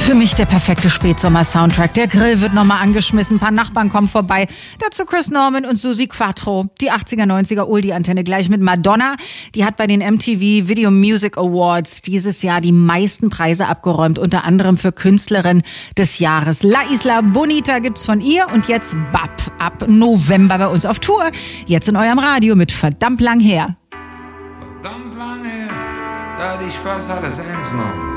Für mich der perfekte Spätsommer-Soundtrack. Der Grill wird nochmal angeschmissen, ein paar Nachbarn kommen vorbei. Dazu Chris Norman und Susi Quattro. Die 80er, 90er Oldie-Antenne gleich mit Madonna. Die hat bei den MTV Video Music Awards dieses Jahr die meisten Preise abgeräumt, unter anderem für Künstlerin des Jahres. La Isla Bonita gibt's von ihr und jetzt BAP ab November bei uns auf Tour. Jetzt in eurem Radio mit Verdammt lang her. Verdammt lang her, da hatte ich fast alles ernst genommen.